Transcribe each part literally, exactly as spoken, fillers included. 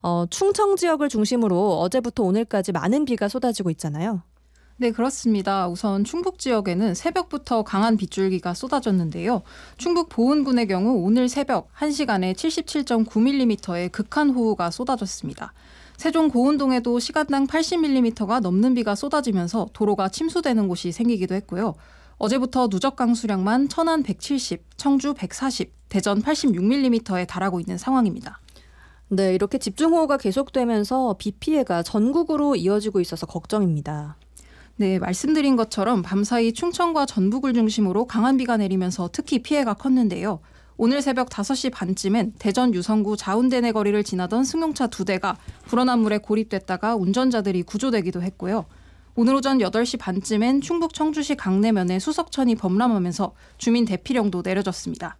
어, 충청 지역을 중심으로 어제부터 오늘까지 많은 비가 쏟아지고 있잖아요. 네, 그렇습니다. 우선 충북 지역에는 새벽부터 강한 빗줄기가 쏟아졌는데요. 충북 보은군의 경우 오늘 새벽 한 시간에 칠십칠 점 구 밀리미터의 극한 호우가 쏟아졌습니다. 세종 고운동에도 시간당 팔십 밀리미터가 넘는 비가 쏟아지면서 도로가 침수되는 곳이 생기기도 했고요. 어제부터 누적 강수량만 천안 백칠십, 청주 백사십, 대전 팔십육 밀리미터에 달하고 있는 상황입니다. 네, 이렇게 집중호우가 계속되면서 비 피해가 전국으로 이어지고 있어서 걱정입니다. 네, 말씀드린 것처럼 밤사이 충청과 전북을 중심으로 강한 비가 내리면서 특히 피해가 컸는데요. 오늘 새벽 다섯 시 반쯤엔 대전 유성구 자운대내 거리를 지나던 승용차 두 대가 불어난 물에 고립됐다가 운전자들이 구조되기도 했고요. 오늘 오전 여덟 시 반쯤엔 충북 청주시 강내면에 수석천이 범람하면서 주민 대피령도 내려졌습니다.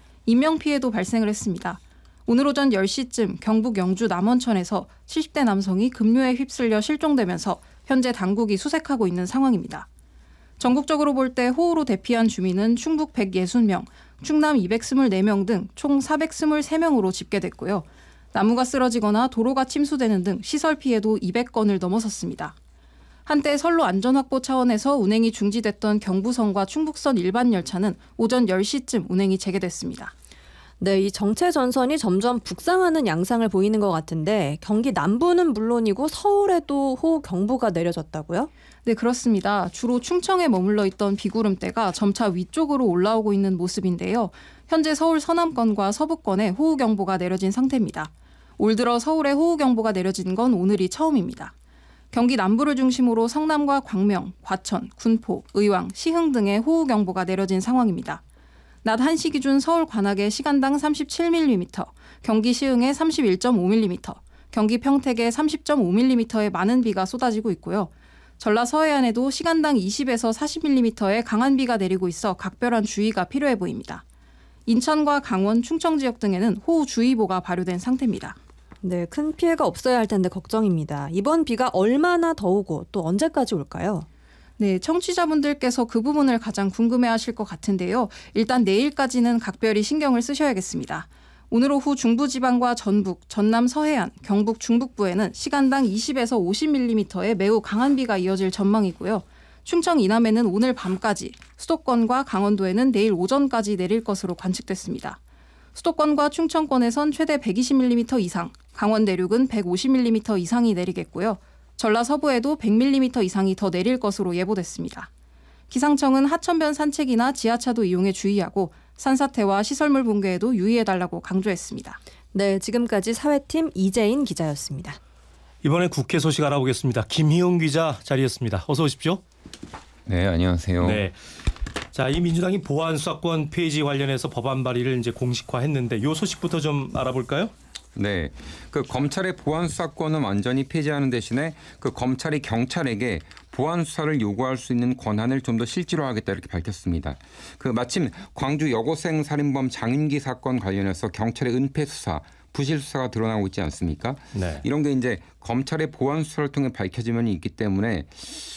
인명피해도 발생을 했습니다. 오늘 오전 열 시쯤 경북 영주 남원천에서 칠십 대 남성이 급류에 휩쓸려 실종되면서 현재 당국이 수색하고 있는 상황입니다. 전국적으로 볼 때 호우로 대피한 주민은 충북 백육십 명, 충남 이백이십사 명 등 총 사백이십삼 명으로 집계됐고요. 나무가 쓰러지거나 도로가 침수되는 등 시설 피해도 이백 건을 넘어섰습니다. 한때 선로 안전 확보 차원에서 운행이 중지됐던 경부선과 충북선 일반 열차는 오전 열 시쯤 운행이 재개됐습니다. 네, 이 정체 전선이 점점 북상하는 양상을 보이는 것 같은데 경기 남부는 물론이고 서울에도 호우 경보가 내려졌다고요? 네, 그렇습니다. 주로 충청에 머물러 있던 비구름대가 점차 위쪽으로 올라오고 있는 모습인데요. 현재 서울 서남권과 서부권에 호우경보가 내려진 상태입니다. 올 들어 서울에 호우경보가 내려진 건 오늘이 처음입니다. 경기 남부를 중심으로 성남과 광명, 과천, 군포, 의왕, 시흥 등에 호우경보가 내려진 상황입니다. 낮 한 시 기준 서울 관악에 시간당 삼십칠 밀리미터, 경기 시흥에 삼십일 점 오 밀리미터, 경기 평택에 삼십 점 오 밀리미터의 많은 비가 쏟아지고 있고요. 전라 서해안에도 시간당 이십에서 사십 밀리미터의 강한 비가 내리고 있어 각별한 주의가 필요해 보입니다. 인천과 강원, 충청 지역 등에는 호우주의보가 발효된 상태입니다. 네, 큰 피해가 없어야 할 텐데 걱정입니다. 이번 비가 얼마나 더 오고 또 언제까지 올까요? 네, 청취자분들께서 그 부분을 가장 궁금해하실 것 같은데요. 일단 내일까지는 각별히 신경을 쓰셔야겠습니다. 오늘 오후 중부지방과 전북, 전남 서해안, 경북 중북부에는 시간당 이십에서 오십 밀리미터의 매우 강한 비가 이어질 전망이고요. 충청 이남에는 오늘 밤까지, 수도권과 강원도에는 내일 오전까지 내릴 것으로 관측됐습니다. 수도권과 충청권에선 최대 백이십 밀리미터 이상, 강원 내륙은 백오십 밀리미터 이상이 내리겠고요. 전라 서부에도 백 밀리미터 이상이 더 내릴 것으로 예보됐습니다. 기상청은 하천변 산책이나 지하차도 이용에 주의하고 산사태와 시설물 붕괴에도 유의해달라고 강조했습니다. 네, 지금까지 사회팀 이재인 기자였습니다. 이번에 국회 소식 알아보겠습니다. 김희용 기자 자리했습니다. 어서 오십시오. 네, 안녕하세요. 네. 자, 이 민주당이 보안 수사권 폐지 관련해서 법안 발의를 이제 공식화했는데 이 소식부터 좀 알아볼까요? 네, 그 검찰의 보안 수사권은 완전히 폐지하는 대신에 그 검찰이 경찰에게 보안 수사를 요구할 수 있는 권한을 좀 더 실질화하겠다 이렇게 밝혔습니다. 그 마침 광주 여고생 살인범 장윤기 사건 관련해서 경찰의 은폐 수사, 부실 수사가 드러나고 있지 않습니까? 네. 이런 게 이제 검찰의 보안 수사를 통해 밝혀지면 있기 때문에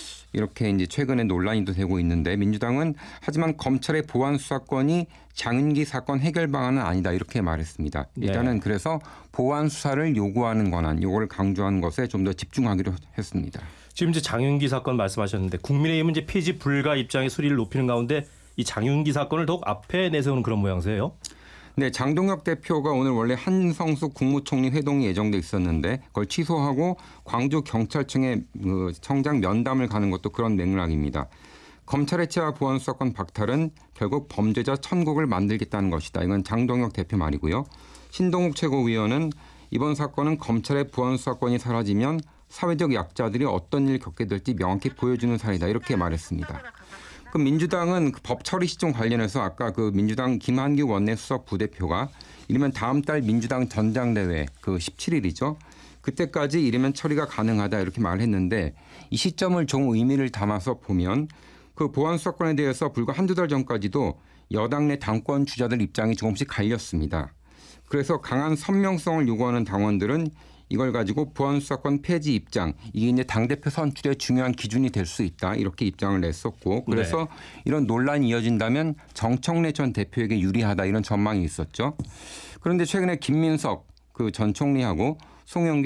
이렇게 이제 최근에 논란이 되고 있는데 민주당은 하지만 검찰의 보안 수사권이 장윤기 사건 해결 방안은 아니다 이렇게 말했습니다. 일단은 네. 그래서 보안 수사를 요구하는 권한 이걸 강조하는 것에 좀 더 집중하기로 했습니다. 지금 이제 장윤기 사건 말씀하셨는데 국민의힘은 이제 폐지 불가 입장의 소리를 높이는 가운데 이 장윤기 사건을 더욱 앞에 내세우는 그런 모양새예요. 네, 장동혁 대표가 오늘 원래 한성숙 국무총리 회동이 예정돼 있었는데 그걸 취소하고 광주 경찰청에 그 청장 면담을 가는 것도 그런 맥락입니다. 검찰의 치아 보안 수사권 박탈은 결국 범죄자 천국을 만들겠다는 것이다. 이건 장동혁 대표 말이고요. 신동욱 최고위원은 이번 사건은 검찰의 보안 수사권이 사라지면 사회적 약자들이 어떤 일을 겪게 될지 명확히 보여주는 사례다. 이렇게 말했습니다. 그 민주당은 그 법 처리 시점 관련해서 아까 그 민주당 김한규 원내수석 부대표가 이르면 다음 달 민주당 전당대회 그 십칠 일이죠. 그때까지 이르면 처리가 가능하다 이렇게 말했는데 이 시점을 좀 의미를 담아서 보면 그 보안 수사권에 대해서 불과 한두 달 전까지도 여당 내 당권 주자들 입장이 조금씩 갈렸습니다. 그래서 강한 선명성을 요구하는 당원들은 이걸 가지고 보안 수사권 폐지 입장 이게 이제 당대표 선출의 중요한 기준이 될 수 있다 이렇게 입장을 냈었고 그래서 네. 이런 논란이 이어진다면 정청래 전 대표에게 유리하다 이런 전망이 있었죠. 그런데 최근에 김민석 그 전 총리하고 송영길